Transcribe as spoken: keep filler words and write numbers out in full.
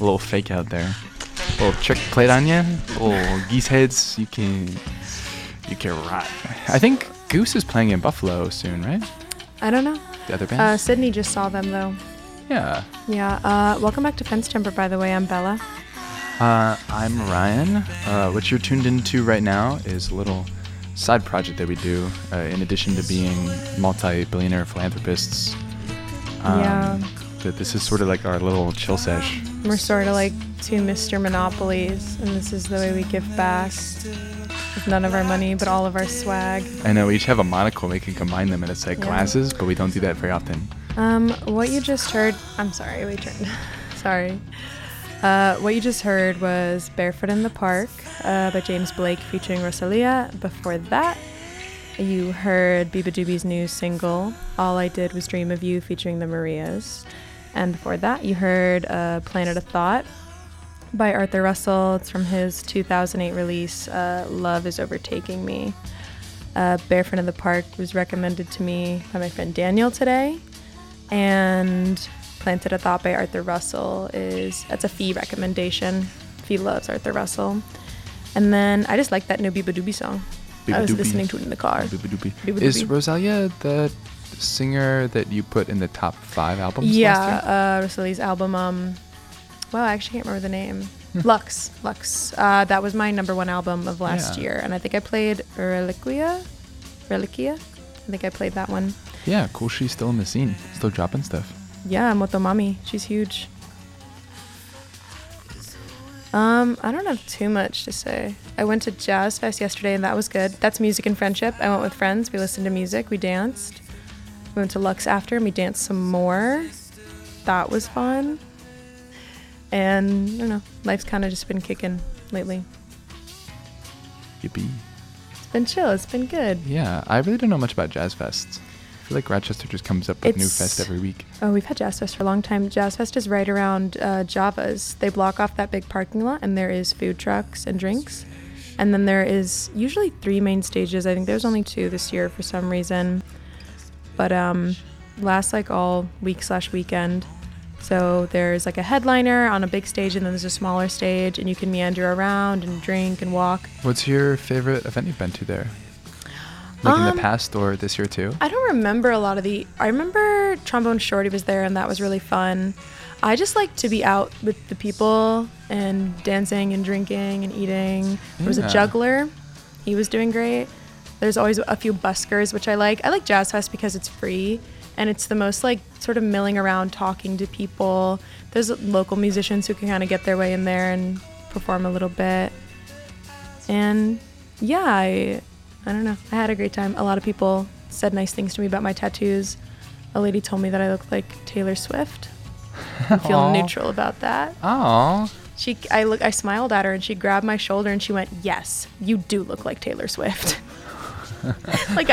A little fake out there. A little trick played on you. Little geese heads. You can, you can rot. I think Goose is playing in Buffalo soon, right? I don't know. The other band? Uh, Sydney just saw them, though. Yeah. Yeah. Uh, welcome back to Fence Timber, by the way. I'm Bella. Uh, I'm Ryan. Uh, what you're tuned into right now is a little side project that we do, uh, in addition to being multi-billionaire philanthropists. Um, Yeah. That this is sort of like our little chill sesh. We're sort of like two Mister Monopolies, and this is the way we give back. With none of our money, but all of our swag. I know we each have a monocle. We can combine them, and it's like Yeah. glasses, but we don't do that very often. Um, what you just heard... I'm sorry, we turned. Sorry. Uh, what you just heard was Barefoot in the Park uh, by James Blake featuring Rosalia. Before that, you heard Biba Doobie's new single, All I Did Was Dream of You featuring the Marias. And before that, you heard uh, Planet of Thought by Arthur Russell. It's from his two thousand eight release, uh, Love Is Overtaking Me. Uh, Barefoot in the Park was recommended to me by my friend Daniel today. And Planted a Thought by Arthur Russell is, that's a Fee recommendation. Fee loves Arthur Russell. And then I just like that new Biba Doobie song. I was Biba Doobie. listening to it in the car. Biba Doobie. Biba Is Doobie. Rosalia the singer that you put in the top five albums last Yeah, year? uh, Rosalia's album, um, well, I actually can't remember the name. Lux, Lux. Uh, that was my number one album of last Yeah. year. And I think I played Reliquia? Reliquia? I think I played that one. Yeah, cool. She's still in the scene, still dropping stuff. Yeah, Motomami. She's huge. Um, I don't have too much to say. I went to Jazz Fest yesterday and that was good. That's music and friendship. I went with friends. We listened to music. We danced. We went to Lux after and we danced some more. That was fun. And I don't know. Life's kind of just been kicking lately. Yippee. It's been chill. It's been good. Yeah, I really don't know much about Jazz Fests. I feel like Rochester just comes up with new It's- fest every week. Oh, we've had Jazz Fest for a long time. Jazz Fest is right around uh, Java's. They block off that big parking lot, and there is food trucks and drinks. And then there is usually three main stages. I think there's only two this year for some reason. But um, lasts like all week slash weekend. So there's like a headliner on a big stage, and then there's a smaller stage, and you can meander around and drink and walk. What's your favorite event you've been to there? Like in Um, the past or this year too? I don't remember a lot of the... I remember Trombone Shorty was there, and that was really fun. I just like to be out with the people and dancing and drinking and eating. There was Yeah. a juggler. He was doing great. There's always a few buskers, which I like. I like Jazz Fest because it's free, and it's the most like sort of milling around, talking to people. There's local musicians who can kind of get their way in there and perform a little bit. And yeah, I... I don't know. I had a great time. A lot of people said nice things to me about my tattoos. A lady told me that I look like Taylor Swift. I feel Aw. neutral about that. Oh, She, I look, I smiled at her and she grabbed my shoulder and she went, "Yes, you do look like Taylor Swift." Like